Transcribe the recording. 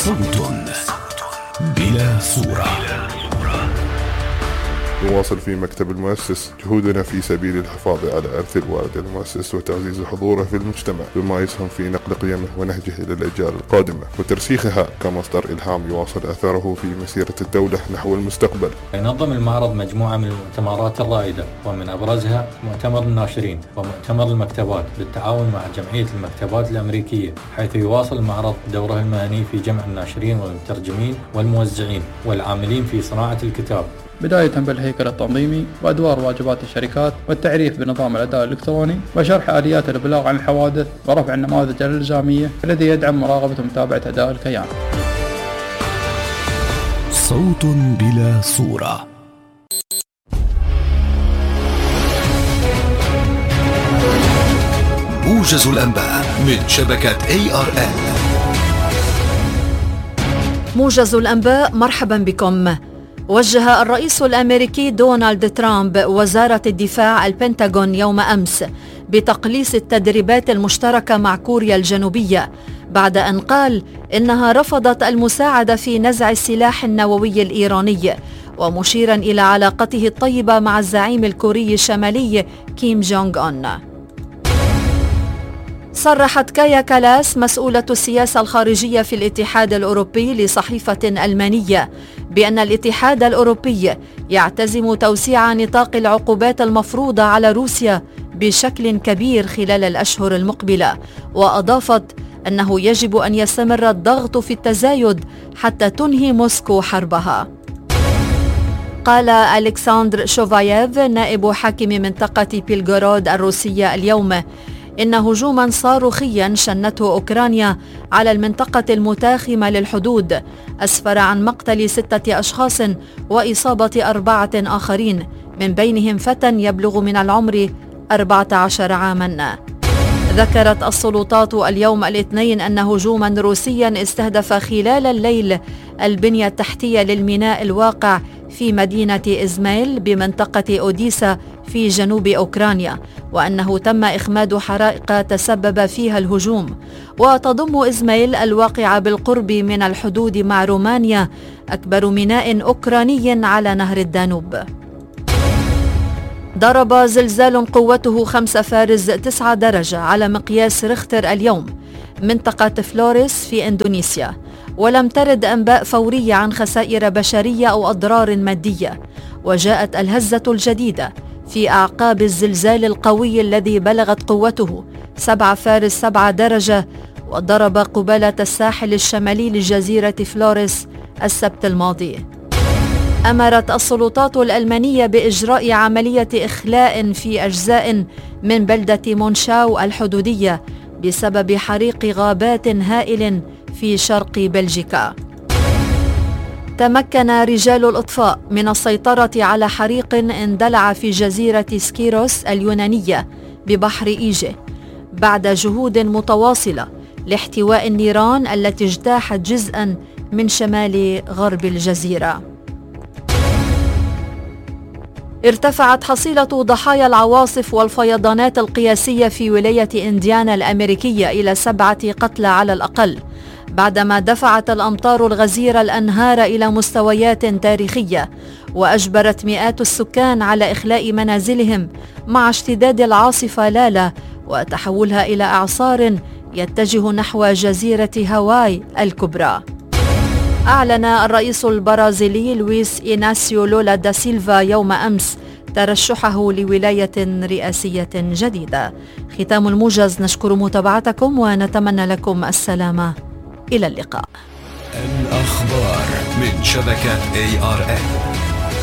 صوت بلا صورة. نواصل في مكتب المؤسس جهودنا في سبيل الحفاظ على إرث الوالد المؤسس وتعزيز حضوره في المجتمع بما يسهم في نقل قيمه ونهجه إلى الأجيال القادمة وترسيخها كمصدر إلهام يواصل أثره في مسيرة الدولة نحو المستقبل. ينظم المعرض مجموعة من المؤتمرات الرائدة ومن أبرزها مؤتمر الناشرين ومؤتمر المكتبات بالتعاون مع جمعية المكتبات الأمريكية، حيث يواصل المعرض دوره المهني في جمع الناشرين والمترجمين والموزعين والعاملين في صناعة الكتاب، بداية بالهيكل التنظيمي وأدوار واجبات الشركات والتعريف بنظام الأداء الإلكتروني وشرح آليات الإبلاغ عن الحوادث ورفع النماذج الإلزامية الذي يدعم مراقبة ومتابعة أداء الكيان. صوت بلا صورة. موجز الأنباء من شبكة ARN. موجز الأنباء، مرحبا بكم. وجه الرئيس الأمريكي دونالد ترامب وزارة الدفاع البنتاغون يوم أمس بتقليص التدريبات المشتركة مع كوريا الجنوبية بعد أن قال إنها رفضت المساعدة في نزع السلاح النووي الإيراني، ومشيرا إلى علاقته الطيبة مع الزعيم الكوري الشمالي كيم جونغ أون. صرحت كايا كالاس مسؤولة السياسة الخارجية في الاتحاد الأوروبي لصحيفة ألمانية بأن الاتحاد الأوروبي يعتزم توسيع نطاق العقوبات المفروضة على روسيا بشكل كبير خلال الأشهر المقبلة، وأضافت أنه يجب أن يستمر الضغط في التزايد حتى تنهي موسكو حربها. قال ألكسندر شوفاييف نائب حاكم منطقة بيلغورود الروسية اليوم إن هجوما صاروخيا شنته أوكرانيا على المنطقة المتاخمة للحدود أسفر عن مقتل 6 أشخاص وإصابة 4 آخرين، من بينهم فتى يبلغ من العمر 14 عاما. ذكرت السلطات اليوم الاثنين أن هجوما روسيا استهدف خلال الليل البنية التحتية للميناء الواقع في مدينة إزمايل بمنطقة أوديسا في جنوب أوكرانيا، وأنه تم إخماد حرائق تسبب فيها الهجوم. وتضم إزمايل الواقعة بالقرب من الحدود مع رومانيا أكبر ميناء أوكراني على نهر الدانوب. ضرب زلزال قوته 5.9 درجة على مقياس ريختر اليوم منطقة فلوريس في إندونيسيا، ولم ترد أنباء فورية عن خسائر بشرية أو أضرار مادية. وجاءت الهزة الجديدة في أعقاب الزلزال القوي الذي بلغت قوته 7.7 درجة وضرب قبالة الساحل الشمالي لجزيرة فلوريس السبت الماضي. أمرت السلطات الألمانية بإجراء عملية إخلاء في أجزاء من بلدة مونشاو الحدودية بسبب حريق غابات هائل في شرق بلجيكا. تمكن رجال الإطفاء من السيطرة على حريق اندلع في جزيرة سكيروس اليونانية ببحر إيجي بعد جهود متواصلة لاحتواء النيران التي اجتاحت جزءا من شمال غرب الجزيرة. ارتفعت حصيلة ضحايا العواصف والفيضانات القياسية في ولاية إنديانا الأمريكية إلى 7 قتلى على الأقل، بعدما دفعت الأمطار الغزيرة الأنهار إلى مستويات تاريخية وأجبرت مئات السكان على إخلاء منازلهم مع اشتداد العاصفة لالا وتحولها إلى إعصار يتجه نحو جزيرة هاواي الكبرى. أعلن الرئيس البرازيلي لويس إيناسيو لولا دا سيلفا يوم أمس ترشحه لولاية رئاسية جديدة. ختام الموجز، نشكر متابعتكم ونتمنى لكم السلامة. إلى اللقاء. الأخبار من شبكة ARN.